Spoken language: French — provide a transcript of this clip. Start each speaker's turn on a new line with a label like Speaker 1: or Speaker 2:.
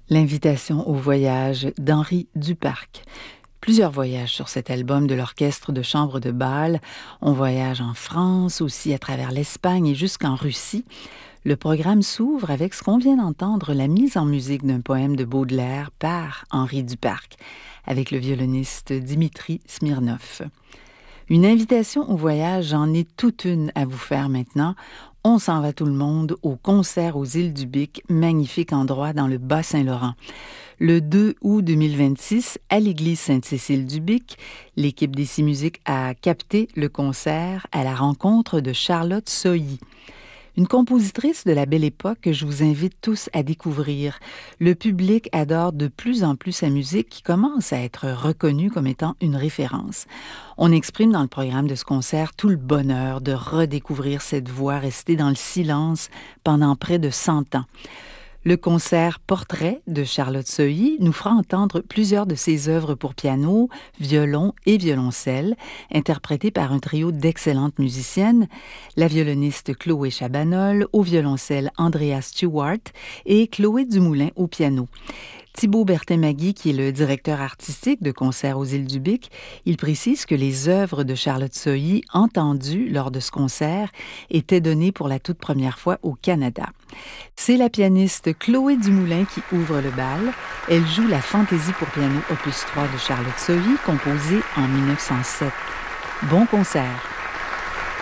Speaker 1: L'invitation au voyage d'Henri Duparc. Plusieurs voyages sur cet album de l'Orchestre de chambre de Bâle. On voyage en France, aussi à travers l'Espagne et jusqu'en Russie. Le programme s'ouvre avec ce qu'on vient d'entendre, la mise en musique d'un poème de Baudelaire par Henri Duparc, avec le violoniste Dimitri Smirnov. Une invitation au voyage, j'en ai toute une à vous faire maintenant. On s'en va tout le monde au concert aux Îles du Bic, magnifique endroit dans le Bas-Saint-Laurent. Le 2 août 2026, à l'église Sainte-Cécile-du-Bic, l'équipe d'Ici Musique a capté le concert à la rencontre de Charlotte Sohi. Une compositrice de la Belle Époque que je vous invite tous à découvrir. Le public adore de plus en plus sa musique qui commence à être reconnue comme étant une référence. On exprime dans le programme de ce concert tout le bonheur de redécouvrir cette voix restée dans le silence pendant près de 100 ans. Le concert Portrait de Charlotte Sohi nous fera entendre plusieurs de ses œuvres pour piano, violon et violoncelle, interprétées par un trio d'excellentes musiciennes, la violoniste Chloé Chabanol, au violoncelle Andrea Stewart et Chloé Dumoulin au piano. Thibaut Bertin-Magui, qui est le directeur artistique de Concert aux Îles du Bic, il précise que les œuvres de Charlotte Sohi, entendues lors de ce concert, étaient données pour la toute première fois au Canada. C'est la pianiste Chloé Dumoulin qui ouvre le bal. Elle joue la Fantaisie pour piano opus 3 de Charlotte Sohi, composée en 1907. Bon concert!